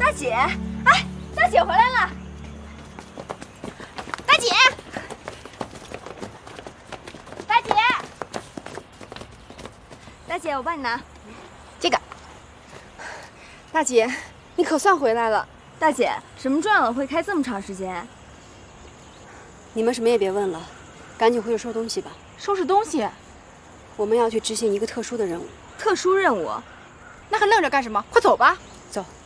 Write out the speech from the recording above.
大姐，哎，大姐回来了。大姐，大姐，大姐，我帮你拿这个。 大姐，你可算回来了。 大姐，什么重要的会开这么长时间？ 你们什么也别问了，赶紧回去收东西吧。 收拾东西？ 我们要去执行一个特殊的任务。 特殊任务？ 那还愣着干什么？快走吧！ 走。